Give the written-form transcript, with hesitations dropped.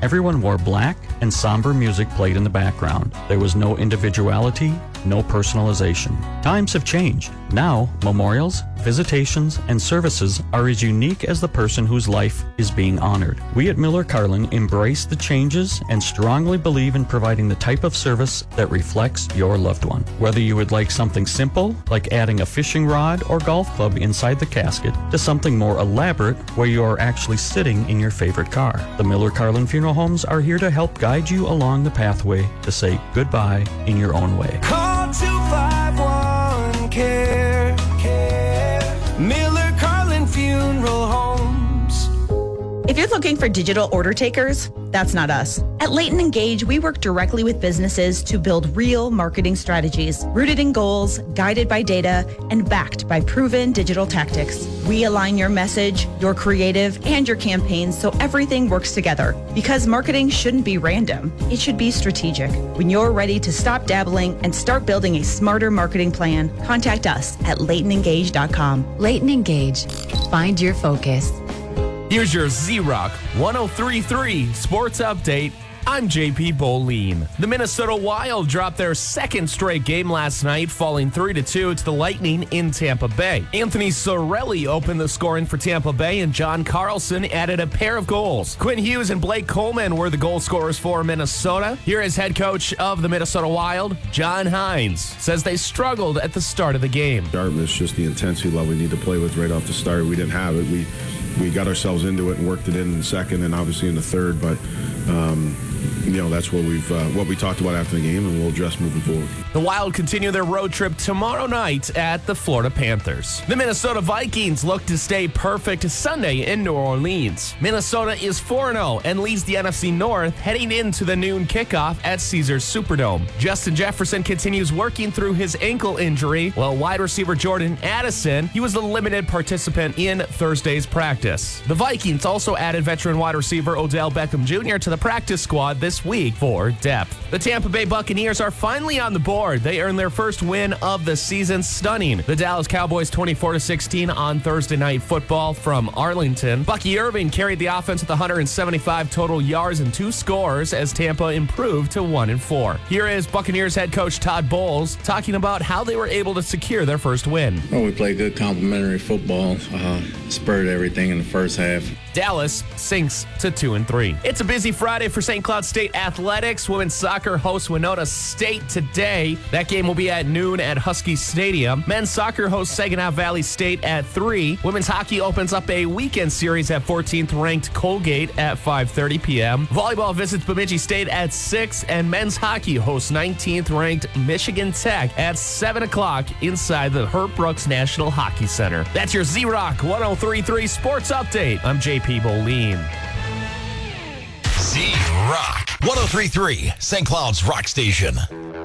Everyone wore black, and somber music played in the background. There was no individuality, no personalization. Times have changed. Now, memorials, visitations, and services are as unique as the person whose life is being honored. We at Miller Carlin embrace the changes and strongly believe in providing the type of service that reflects your loved one. Whether you would like something simple, like adding a fishing rod or golf club inside the casket, to something more elaborate, where you are actually sitting in your favorite car. The Miller Carlin Funeral Homes are here to help guide you along the pathway to say goodbye in your own way. Call 251-CARE. Miller Carlin Funeral Homes. If you're looking for digital order takers, that's not us. At Leighton & Gage, we work directly with businesses to build real marketing strategies, rooted in goals, guided by data, and backed by proven digital tactics. We align your message, your creative, and your campaigns so everything works together. Because marketing shouldn't be random. It should be strategic. When you're ready to stop dabbling and start building a smarter marketing plan, contact us at LeightonEngage.com. Leighton & Gage. Find your focus. Here's your Z-Rock 103.3 Sports Update. I'm JP Boleen. The Minnesota Wild dropped their second straight game last night, falling 3-2 to the Lightning in Tampa Bay. Anthony Cirelli opened the scoring for Tampa Bay, and John Carlson added a pair of goals. Quinn Hughes and Blake Coleman were the goal scorers for Minnesota. Here is head coach of the Minnesota Wild, John Hines, says they struggled at the start of the game. It's just the intensity level we need to play with right off the start. We didn't have it. We got ourselves into it and worked it in the second and obviously in the third, but that's what we talked about after the game, and we'll address moving forward. The Wild continue their road trip tomorrow night at the Florida Panthers. The Minnesota Vikings look to stay perfect Sunday in New Orleans. Minnesota is 4-0 and leads the NFC North heading into the noon kickoff at Caesars Superdome. Justin Jefferson continues working through his ankle injury, while wide receiver Jordan Addison, he was the limited participant in Thursday's practice. The Vikings also added veteran wide receiver Odell Beckham Jr. to the practice squad this week for depth. The Tampa Bay Buccaneers are finally on the board. They earned their first win of the season, stunning the Dallas Cowboys 24-16 on Thursday Night Football from Arlington. Bucky Irving carried the offense with 175 total yards and 2 scores as Tampa improved to 1-4. Here is Buccaneers head coach Todd Bowles talking about how they were able to secure their first win. Well, we played good complementary football, spurred everything in the first half. Dallas sinks to 2-3. It's a busy Friday for St. Cloud State Athletics. Women's soccer hosts Winona State today. That game will be at noon at Husky Stadium. Men's soccer hosts Saginaw Valley State at 3. Women's hockey opens up a weekend series at 14th-ranked Colgate at 5:30 p.m. Volleyball visits Bemidji State at 6, and men's hockey hosts 19th-ranked Michigan Tech at 7 o'clock inside the Herb Brooks National Hockey Center. That's your Z-Rock 103.3 Sports Update. I'm JP Boleen. Z-Rock 103.3 St. Cloud's Rock Station.